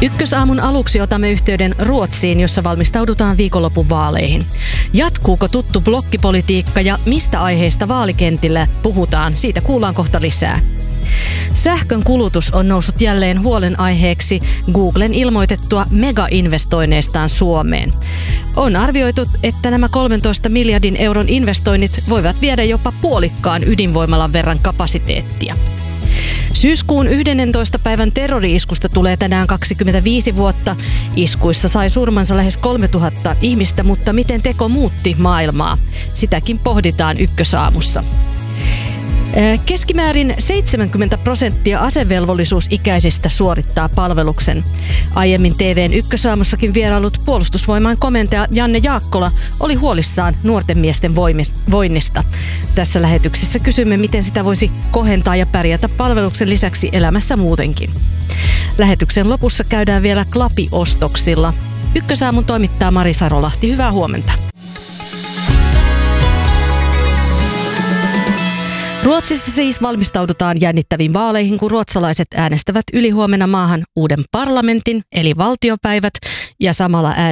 Ykkösaamun aluksi otamme yhteyden Ruotsiin, jossa valmistaudutaan viikonlopun vaaleihin. Jatkuuko tuttu blokkipolitiikka ja mistä aiheesta vaalikentillä puhutaan? Siitä kuullaan kohta lisää. Sähkön kulutus on noussut jälleen huolenaiheeksi Googlen ilmoitettua mega-investoinneistaan Suomeen. On arvioitu, että nämä 13 miljardin euron investoinnit voivat viedä jopa puolikkaan ydinvoimalan verran kapasiteettia. Syyskuun 11. päivän terrori-iskusta tulee tänään 25 vuotta. Iskuissa sai surmansa lähes 3000 ihmistä, mutta miten teko muutti maailmaa? Sitäkin pohditaan Ykkösaamussa. Keskimäärin 70% asevelvollisuusikäisistä suorittaa palveluksen. Aiemmin TV:n Ykkösaamussakin vierailut puolustusvoimain komentaja Janne Jaakkola oli huolissaan nuorten miesten voinnista. Tässä lähetyksessä kysymme, miten sitä voisi kohentaa ja pärjätä palveluksen lisäksi elämässä muutenkin. Lähetyksen lopussa käydään vielä klapiostoksilla. Ykkösaamun toimittaa Mari Sarolahti. Hyvää huomenta. Ruotsissa siis valmistaudutaan jännittäviin vaaleihin, kun ruotsalaiset äänestävät ylihuomenna maahan uuden parlamentin, eli valtiopäivät, ja samalla